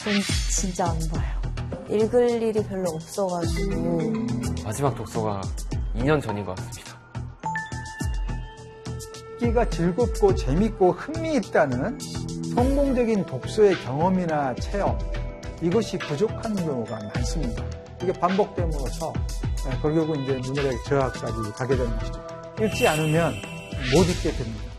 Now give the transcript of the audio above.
전 진짜 안 봐요. 읽을 일이 별로 없어가지고. 마지막 독서가 2년 전인 것 같습니다. 읽기가 즐겁고 재밌고 흥미있다는 성공적인 독서의 경험이나 체험, 이것이 부족한 경우가 많습니다. 이게 반복됨으로써 결국은 이제 문학의 저하까지 가게 되는 것이죠. 읽지 않으면 못 읽게 됩니다.